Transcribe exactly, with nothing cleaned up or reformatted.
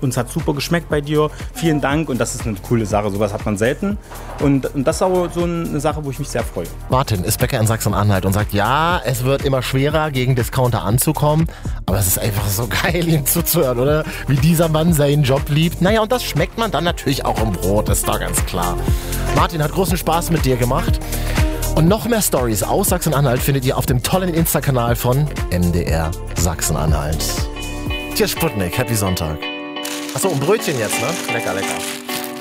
uns hat super geschmeckt bei dir, vielen Dank und das ist eine coole Sache, sowas hat man selten und, und das ist auch so eine Sache, wo ich mich sehr freue. Martin ist Bäcker in Sachsen-Anhalt und sagt, ja, es wird immer schwerer, gegen Discounter anzukommen, aber es ist einfach so geil, ihm zuzuhören, oder? Wie dieser Mann seinen Job liebt. Naja, und das schmeckt man dann natürlich auch im Brot, ist doch ganz klar. Martin, hat großen Spaß mit dir gemacht. Und noch mehr Stories aus Sachsen-Anhalt findet ihr auf dem tollen Insta-Kanal von M D R Sachsen-Anhalt. Hier ist Sputnik, Happy Sonntag. Achso, ein Brötchen jetzt, ne? Lecker, lecker.